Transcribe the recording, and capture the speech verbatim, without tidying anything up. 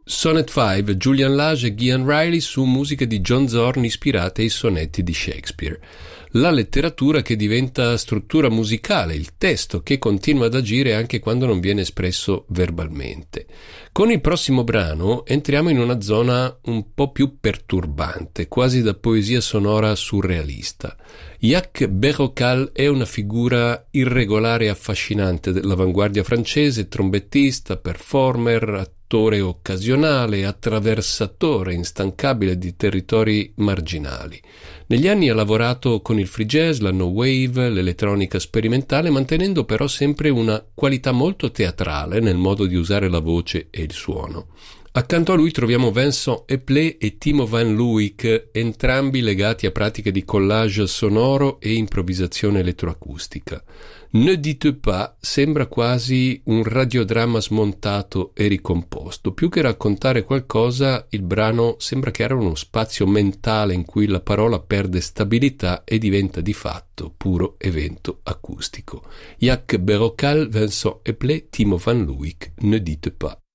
Sonnet cinque, Julian Lage e Gian Riley su musiche di John Zorn ispirate ai sonetti di Shakespeare. La letteratura che diventa struttura musicale, il testo che continua ad agire anche quando non viene espresso verbalmente. Con il prossimo brano entriamo in una zona un po' più perturbante, quasi da poesia sonora surrealista. Jacques Berocal è una figura irregolare e affascinante dell'avanguardia francese, trombettista, performer, attore occasionale, attraversatore instancabile di territori marginali. Negli anni ha lavorato con il free jazz, la no wave, l'elettronica sperimentale, mantenendo però sempre una qualità molto teatrale nel modo di usare la voce e il suono. Accanto a lui troviamo Vincent Eplé e Timo Van Luik, entrambi legati a pratiche di collage sonoro e improvvisazione elettroacustica. Ne dites pas sembra quasi un radiodramma smontato e ricomposto. Più che raccontare qualcosa, il brano sembra creare uno spazio mentale in cui la parola perde stabilità e diventa di fatto puro evento acustico. Jacques Berocal, Vincent Eplé, Timo Van Luik, Ne dites pas.